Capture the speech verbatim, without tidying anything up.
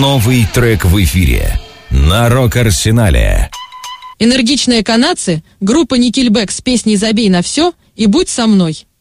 Новый трек в эфире на Рок-Арсенале. Энергичные канадцы, группа Nickelback с песней «Забей на все» и «Будь со мной».